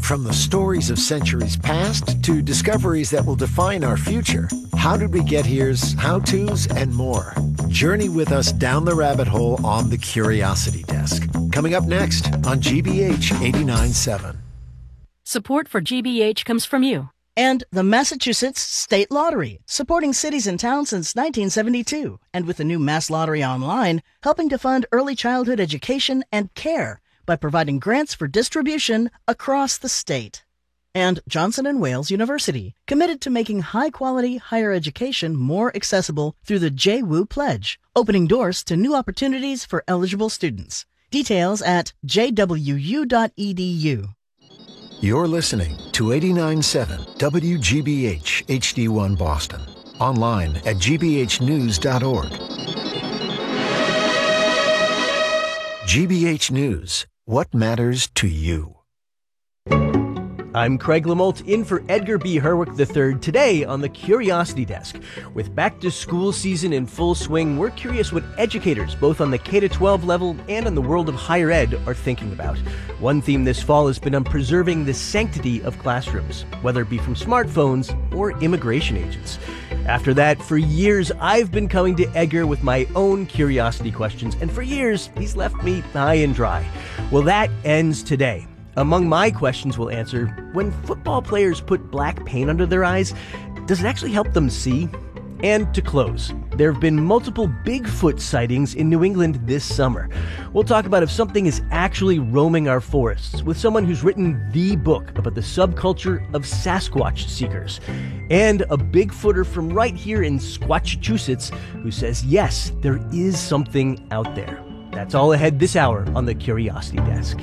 From the stories of centuries past to discoveries that will define our future, How Did We Get Here's how-tos and more. Journey with us down the rabbit hole on the Curiosity Desk. Coming up next on GBH 89.7. Support for GBH comes from you. And the Massachusetts State Lottery, supporting cities and towns since 1972. And with the new Mass Lottery Online, helping to fund early childhood education and care by providing grants for distribution across the state. And Johnson & Wales University, committed to making high-quality higher education more accessible through the JWU Pledge, opening doors to new opportunities for eligible students. Details at jwu.edu. You're listening to 89.7 WGBH HD1 Boston. Online at gbhnews.org. GBH News. What matters to you? I'm Craig Lamolt in for Edgar B. Herwick III today on the Curiosity Desk. With back-to-school season in full swing, we're curious what educators, both on the K-12 level and in the world of higher ed, are thinking about. One theme this fall has been on preserving the sanctity of classrooms, whether it be from smartphones or immigration agents. After that, for years, I've been coming to Edgar with my own curiosity questions, and for years, he's left me high and dry. Well, that ends today. Among my questions we'll answer, when football players put black paint under their eyes, does it actually help them see? And to close, there have been multiple Bigfoot sightings in New England this summer. We'll talk about if something is actually roaming our forests with someone who's written the book about the subculture of Sasquatch seekers. And a Bigfooter from right here in Squatchachusetts who says, yes, there is something out there. That's all ahead this hour on the Curiosity Desk.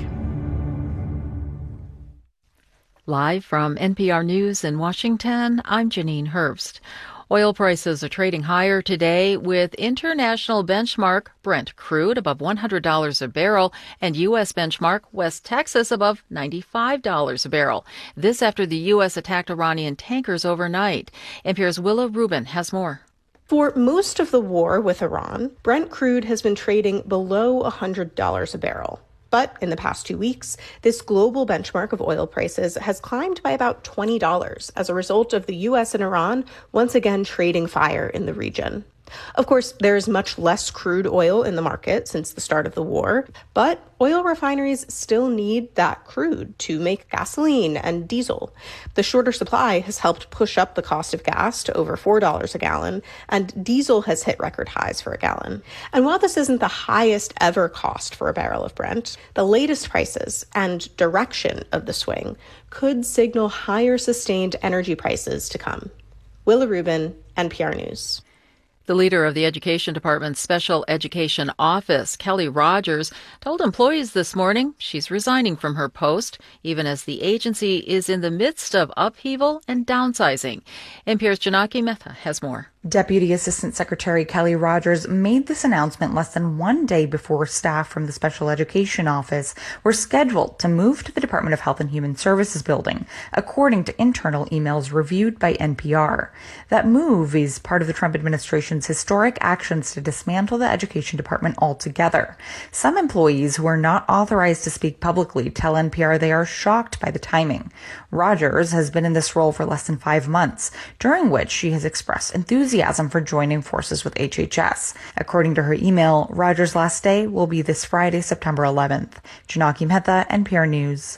Live from NPR News in Washington, I'm Janine Herbst. Oil prices are trading higher today with international benchmark Brent crude above $100 a barrel and U.S. benchmark West Texas above $95 a barrel. This after the U.S. attacked Iranian tankers overnight. NPR's Willa Rubin has more. For most of the war with Iran, Brent crude has been trading below $100 a barrel. But in the past 2 weeks, this global benchmark of oil prices has climbed by about $20 as a result of the U.S. and Iran once again trading fire in the region. Of course, there is much less crude oil in the market since the start of the war, but oil refineries still need that crude to make gasoline and diesel. The shorter supply has helped push up the cost of gas to over $4 a gallon, and diesel has hit record highs for a gallon. And while this isn't the highest ever cost for a barrel of Brent, the latest prices and direction of the swing could signal higher sustained energy prices to come. Willa Rubin, NPR News. The leader of the Education Department's Special Education Office, Kelly Rogers, told employees this morning she's resigning from her post, even as the agency is in the midst of upheaval and downsizing. NPR's Janaki Mehta has more. Deputy Assistant Secretary Kelly Rogers made this announcement less than 1 day before staff from the Special Education Office were scheduled to move to the Department of Health and Human Services building, according to internal emails reviewed by NPR. That move is part of the Trump administration's historic actions to dismantle the Education Department altogether. Some employees who are not authorized to speak publicly tell NPR they are shocked by the timing. Rogers has been in this role for less than 5 months, during which she has expressed enthusiasm for joining forces with HHS. According to her email, Rogers' last day will be this Friday, September 11th. Janaki Mehta, NPR News.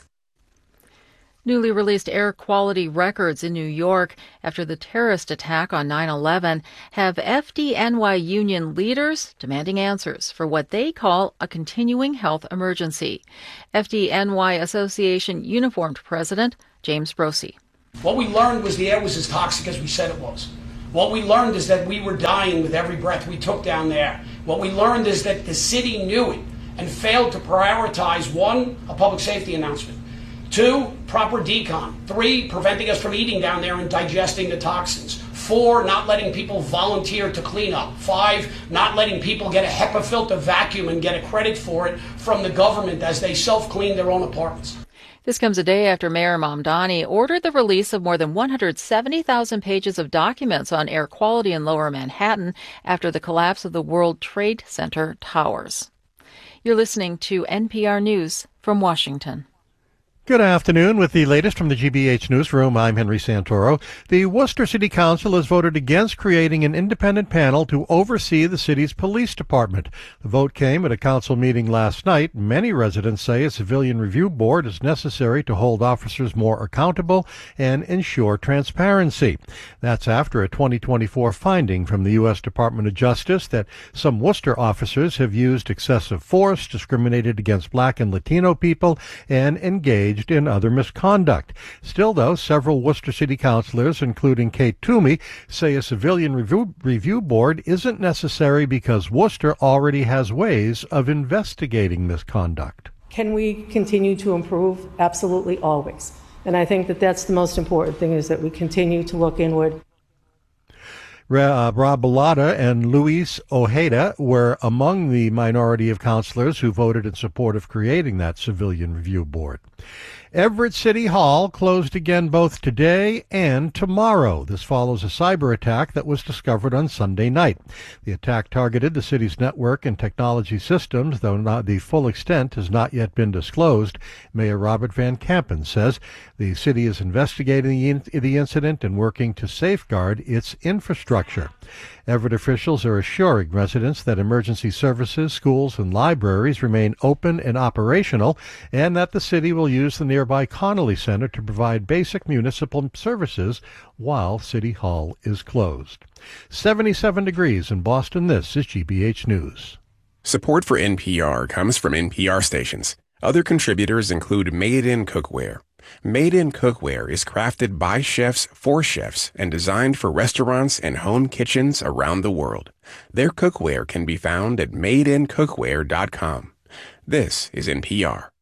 Newly released air quality records in New York after the terrorist attack on 9/11 have FDNY union leaders demanding answers for what they call a continuing health emergency. FDNY Association uniformed president James Brosey. What we learned was the air was as toxic as we said it was. What we learned is that we were dying with every breath we took down there. What we learned is that the city knew it and failed to prioritize, 1, a public safety announcement, 2, proper decon, 3, preventing us from eating down there and digesting the toxins, 4, not letting people volunteer to clean up, 5, not letting people get a HEPA filter vacuum and get a credit for it from the government as they self-clean their own apartments. This comes a day after Mayor Mamdani ordered the release of more than 170,000 pages of documents on air quality in Lower Manhattan after the collapse of the World Trade Center towers. You're listening to NPR News from Washington. Good afternoon. With the latest from the GBH Newsroom, I'm Henry Santoro. The Worcester City Council has voted against creating an independent panel to oversee the city's police department. The vote came at a council meeting last night. Many residents say a civilian review board is necessary to hold officers more accountable and ensure transparency. That's after a 2024 finding from the U.S. Department of Justice that some Worcester officers have used excessive force, discriminated against Black and Latino people, and engaged in other misconduct. Still, though, several Worcester City councilors, including Kate Toomey, say a civilian review board isn't necessary because Worcester already has ways of investigating misconduct. Can we continue to improve? Absolutely, always. And I think that that's the most important thing, is that we continue to look inward. Rob Bellotta and Luis Ojeda were among the minority of councilors who voted in support of creating that civilian review board. Everett City Hall closed again both today and tomorrow. This follows a cyber attack that was discovered on Sunday night. The attack targeted the city's network and technology systems, though not the full extent has not yet been disclosed. Mayor Robert Van Kampen says the city is investigating the incident and working to safeguard its infrastructure. Everett officials are assuring residents that emergency services, schools, and libraries remain open and operational, and that the city will use the nearby Connolly Center to provide basic municipal services while City Hall is closed. 77 degrees in Boston. This is GBH News. Support for NPR comes from NPR stations. Other contributors include Made in Cookware. Made in Cookware is crafted by chefs for chefs and designed for restaurants and home kitchens around the world. Their cookware can be found at madeincookware.com. This is NPR.